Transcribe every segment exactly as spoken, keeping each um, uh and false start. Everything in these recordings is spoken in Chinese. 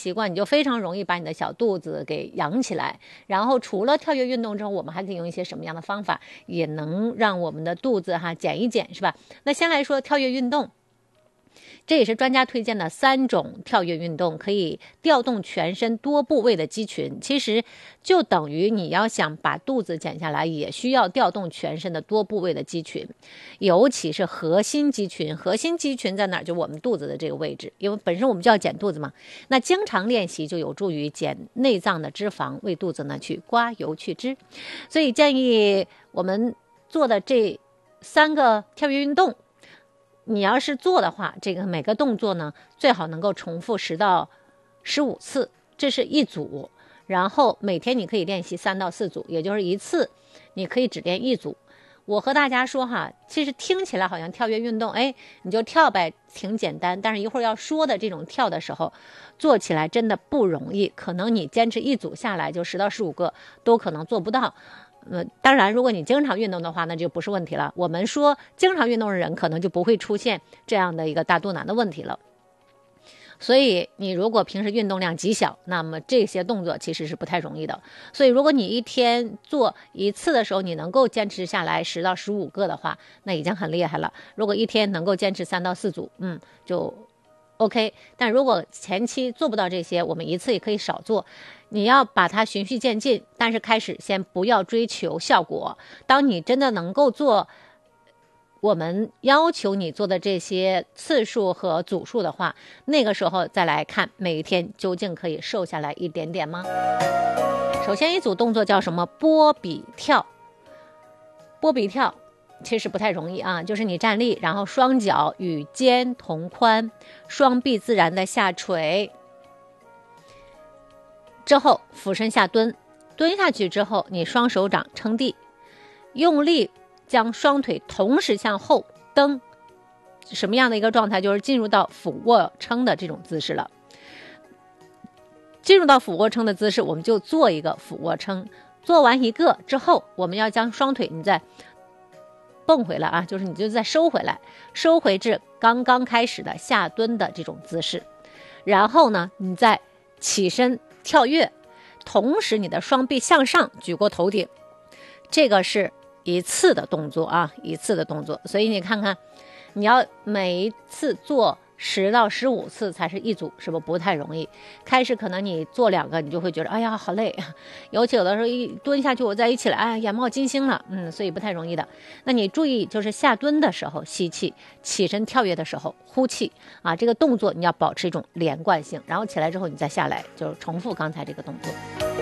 习惯，你就非常容易把你的小肚子给扬起来。然后除了跳跃运动之后，我们还可以用一些什么样的方法，也能让我们的肚子哈减一减，是吧？那先来说跳跃运动。这也是专家推荐的三种跳跃运动，可以调动全身多部位的肌群。其实就等于你要想把肚子减下来，也需要调动全身的多部位的肌群，尤其是核心肌群。核心肌群在哪儿？就我们肚子的这个位置，因为本身我们就要减肚子嘛。那经常练习就有助于减内脏的脂肪，为肚子呢去刮油去脂。所以建议我们做的这三个跳跃运动，你要是做的话，这个每个动作呢最好能够重复十到十五次，这是一组。然后每天你可以练习三到四组，也就是一次你可以只练一组。我和大家说哈，其实听起来好像跳跃运动，哎，你就跳呗，挺简单。但是一会儿要说的这种跳的时候，做起来真的不容易，可能你坚持一组下来就十到十五个都可能做不到。呃，当然，如果你经常运动的话，那就不是问题了。我们说经常运动的人可能就不会出现这样的一个大肚腩的问题了。所以你如果平时运动量极小，那么这些动作其实是不太容易的。所以如果你一天做一次的时候，你能够坚持下来十到十五个的话，那已经很厉害了。如果一天能够坚持三到四组，嗯，就 OK。但如果前期做不到这些，我们一次也可以少做。你要把它循序渐进，但是开始先不要追求效果。当你真的能够做我们要求你做的这些次数和组数的话，那个时候再来看每一天究竟可以瘦下来一点点吗？首先一组动作叫什么？波比跳。波比跳其实不太容易啊，就是你站立，然后双脚与肩同宽，双臂自然的下垂，之后俯身下蹲，蹲下去之后，你双手掌撑地，用力将双腿同时向后蹬。什么样的一个状态？就是进入到俯卧撑的这种姿势了。进入到俯卧撑的姿势，我们就做一个俯卧撑。做完一个之后，我们要将双腿你再蹦回来啊，就是你就再收回来，收回至刚刚开始的下蹲的这种姿势。然后呢，你再起身跳跃，同时你的双臂向上举过头顶，这个是一次的动作啊，一次的动作。所以你看看，你要每一次做十到十五次才是一组，是不是不太容易？开始可能你做两个，你就会觉得哎呀好累，尤其有的时候一蹲下去，我再一起来，哎，眼冒金星了，嗯，所以不太容易的。那你注意，就是下蹲的时候吸气，起身跳跃的时候呼气啊，这个动作你要保持一种连贯性，然后起来之后你再下来，就是重复刚才这个动作。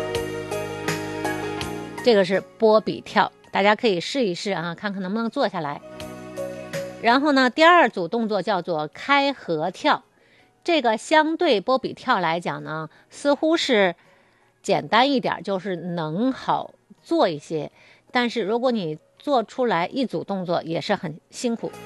这个是波比跳，大家可以试一试啊，看看能不能做下来。然后呢，第二组动作叫做开合跳，这个相对波比跳来讲呢，似乎是简单一点，就是能好做一些。但是如果你做出来一组动作，也是很辛苦。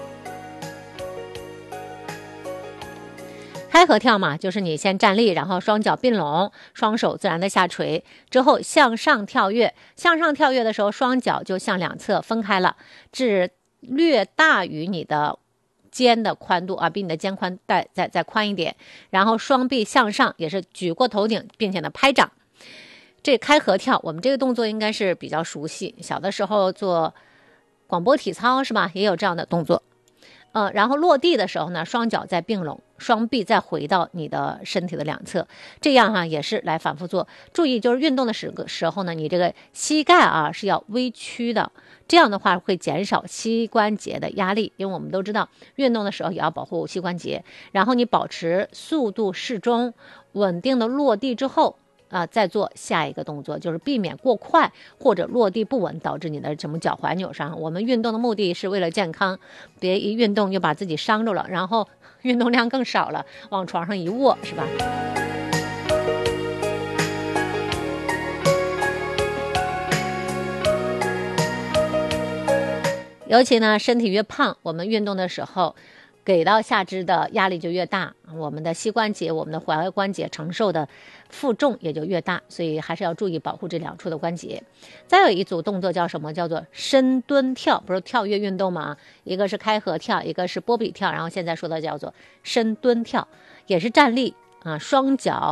开合跳嘛，就是你先站立，然后双脚并拢，双手自然的下垂，之后向上跳跃。向上跳跃的时候，双脚就向两侧分开了，至略大于你的肩的宽度啊，比你的肩宽再再再宽一点。然后双臂向上，也是举过头顶，并且呢拍掌。这开合跳，我们这个动作应该是比较熟悉，小的时候做广播体操是吧，也有这样的动作。呃，然后落地的时候呢，双脚再并拢，双臂再回到你的身体的两侧，这样哈、啊、也是来反复做。注意，就是运动的时时候呢，你这个膝盖啊是要微曲的，这样的话会减少膝关节的压力，因为我们都知道运动的时候也要保护膝关节。然后你保持速度适中，稳定的落地之后。啊，再做下一个动作，就是避免过快或者落地不稳，导致你的什么脚踝扭伤。我们运动的目的是为了健康，别一运动又把自己伤着了，然后运动量更少了，往床上一卧，是吧？尤其呢，身体越胖，我们运动的时候给到下肢的压力就越大，我们的膝关节、我们的踝关节承受的负重也就越大，所以还是要注意保护这两处的关节。再有一组动作叫什么？叫做深蹲跳，不是跳跃运动吗？一个是开合跳，一个是波比跳，然后现在说的叫做深蹲跳，也是站立啊，双脚